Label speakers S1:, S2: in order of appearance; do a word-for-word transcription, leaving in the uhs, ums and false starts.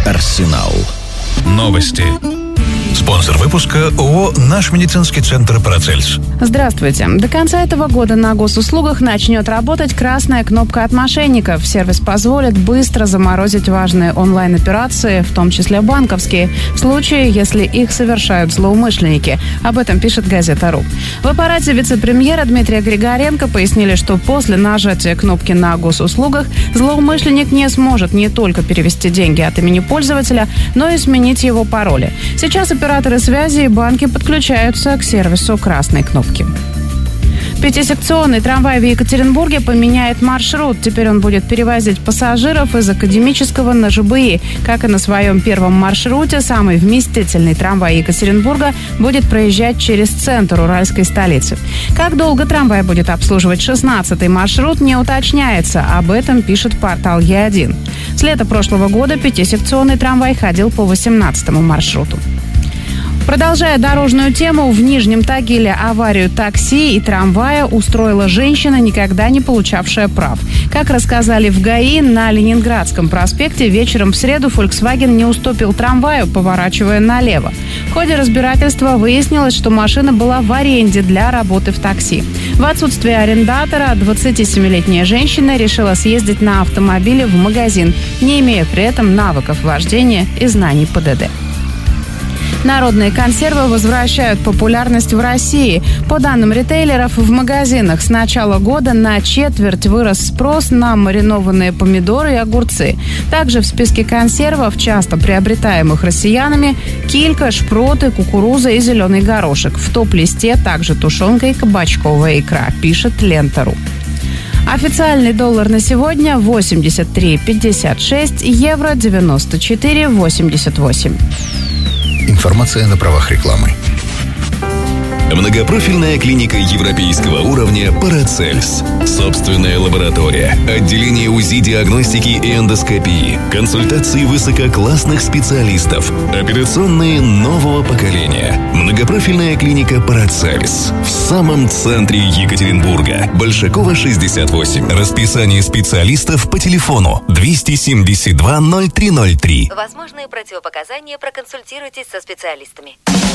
S1: Арсенал. Новости.
S2: Спонсор выпуска ООО «Наш медицинский центр Парацельс».
S3: Здравствуйте. До конца этого года на госуслугах начнет работать красная кнопка от мошенников. Сервис позволит быстро заморозить важные онлайн-операции, в том числе банковские, в случае, если их совершают злоумышленники. Об этом пишет газета.ру. В аппарате вице-премьера Дмитрия Григоренко пояснили, что после нажатия кнопки на госуслугах злоумышленник не сможет не только перевести деньги от имени пользователя, но и сменить его пароли. Сейчас операторы связи и банки подключаются к сервису красной кнопки. Пятисекционный трамвай в Екатеринбурге поменяет маршрут. Теперь он будет перевозить пассажиров из Академического на ЖБИ. Как и на своем первом маршруте, самый вместительный трамвай Екатеринбурга будет проезжать через центр уральской столицы. Как долго трамвай будет обслуживать шестнадцатый маршрут, не уточняется. Об этом пишет портал Е один. С лета прошлого года пятисекционный трамвай ходил по восемнадцатому маршруту. Продолжая дорожную тему, в Нижнем Тагиле аварию такси и трамвая устроила женщина, никогда не получавшая прав. Как рассказали в ГАИ, на Ленинградском проспекте вечером в среду Volkswagen не уступил трамваю, поворачивая налево. В ходе разбирательства выяснилось, что машина была в аренде для работы в такси. В отсутствие арендатора двадцатисемилетняя женщина решила съездить на автомобиле в магазин, не имея при этом навыков вождения и знаний ПДД. Народные консервы возвращают популярность в России. По данным ритейлеров, в магазинах с начала года на четверть вырос спрос на маринованные помидоры и огурцы. Также в списке консервов, часто приобретаемых россиянами, килька, шпроты, кукуруза и зеленый горошек. В топ-листе также тушенка и кабачковая икра, пишет Лента.ру. Официальный доллар на сегодня восемьдесят три пятьдесят шесть, евро девяносто четыре восемьдесят восемь.
S2: Информация на правах рекламы.
S4: Многопрофильная клиника европейского уровня «Парацельс». Собственная лаборатория, отделение УЗИ, диагностики и эндоскопии, консультации высококлассных специалистов, операционные нового поколения. Многопрофильная клиника «Парацельс» в самом центре Екатеринбурга. Большакова, шестьдесят восемь. Расписание специалистов по телефону двести семьдесят два ноль три ноль три.
S5: Возможные противопоказания, проконсультируйтесь со специалистами.